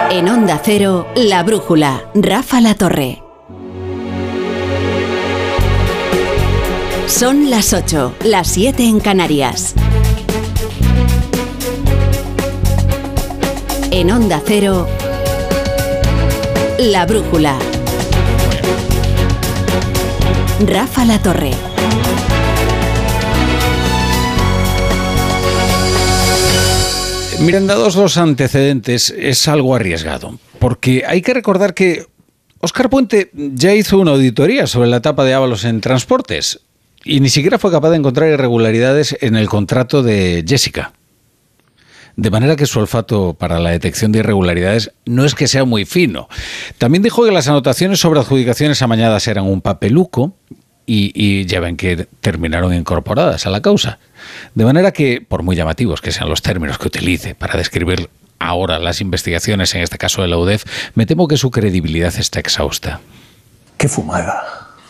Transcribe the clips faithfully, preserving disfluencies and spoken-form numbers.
En Onda Cero, La Brújula, Rafa La Torre. Son las ocho, las siete en Canarias. En Onda Cero, La Brújula. Rafa La Torre. Miren, dados los antecedentes, es algo arriesgado, porque hay que recordar que Óscar Puente ya hizo una auditoría sobre la etapa de Ábalos en Transportes y ni siquiera fue capaz de encontrar irregularidades en el contrato de Jessica. De manera que su olfato para la detección de irregularidades no es que sea muy fino. También dijo que las anotaciones sobre adjudicaciones amañadas eran un papeluco y, y ya ven que terminaron incorporadas a la causa. De manera que, por muy llamativos que sean los términos que utilice para describir ahora las investigaciones, en este caso de la U D E F, me temo que su credibilidad está exhausta. ¡Qué fumada!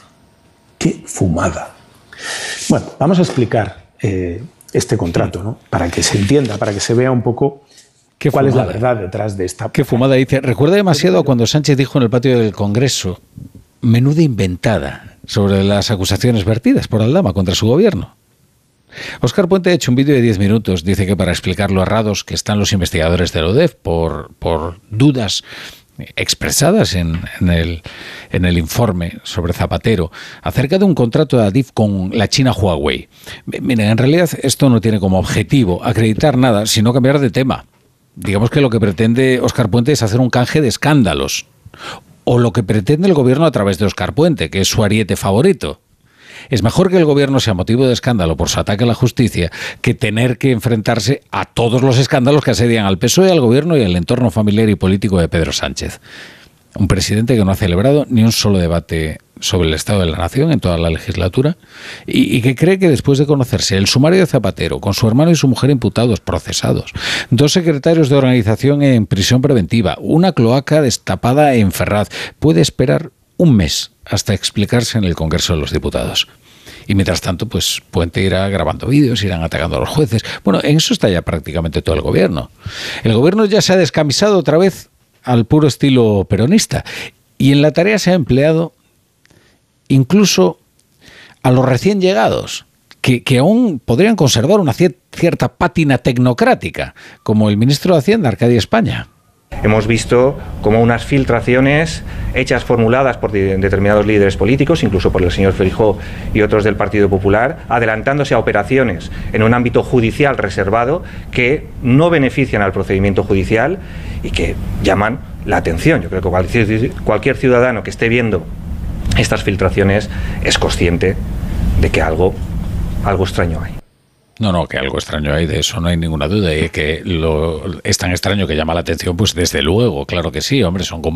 ¡Qué fumada! Bueno, vamos a explicar eh, este contrato, ¿no? Para que se entienda, para que se vea un poco ¿Qué cuál fumada? Es la verdad detrás de esta... ¡Qué fumada! Dice, recuerda demasiado a cuando Sánchez dijo en el patio del Congreso, menuda inventada, sobre las acusaciones vertidas por Aldama contra su gobierno. Óscar Puente ha hecho un vídeo de diez minutos, dice que para explicar lo errados que están los investigadores de la U D E F por, por dudas expresadas en, en, el, en el informe sobre Zapatero acerca de un contrato de Adif con la China Huawei. Miren, en realidad esto no tiene como objetivo acreditar nada, sino cambiar de tema. Digamos que lo que pretende Óscar Puente es hacer un canje de escándalos, o lo que pretende el gobierno a través de Óscar Puente, que es su ariete favorito. Es mejor que el gobierno sea motivo de escándalo por su ataque a la justicia que tener que enfrentarse a todos los escándalos que asedian al P S O E, al gobierno y al entorno familiar y político de Pedro Sánchez. Un presidente que no ha celebrado ni un solo debate sobre el estado de la nación en toda la legislatura y, y que cree que después de conocerse el sumario de Zapatero, con su hermano y su mujer imputados, procesados, dos secretarios de organización en prisión preventiva, una cloaca destapada en Ferraz, puede esperar un mes hasta explicarse en el Congreso de los Diputados. Y mientras tanto, pues Puente irá grabando vídeos, irán atacando a los jueces. Bueno, en eso está ya prácticamente todo el gobierno. El gobierno ya se ha descamisado otra vez al puro estilo peronista y en la tarea se ha empleado incluso a los recién llegados, que, que aún podrían conservar una cierta pátina tecnocrática, como el ministro de Hacienda, Arcadio España. Hemos visto como unas filtraciones hechas, formuladas por determinados líderes políticos, incluso por el señor Feijóo y otros del Partido Popular, adelantándose a operaciones en un ámbito judicial reservado que no benefician al procedimiento judicial y que llaman la atención. Yo creo que cualquier, cualquier ciudadano que esté viendo estas filtraciones es consciente de que algo, algo extraño hay. No, no, que algo extraño hay, de eso no hay ninguna duda. Y que lo, es tan extraño que llama la atención, pues desde luego, claro que sí, hombre, son